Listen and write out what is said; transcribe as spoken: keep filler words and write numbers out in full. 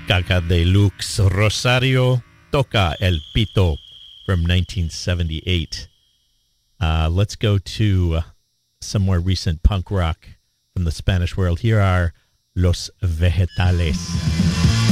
Caca Deluxe. Rosario Toca El Pito from nineteen seventy-eight. Uh, let's go to uh, some more recent punk rock from the Spanish world. Here are Los Vegetales.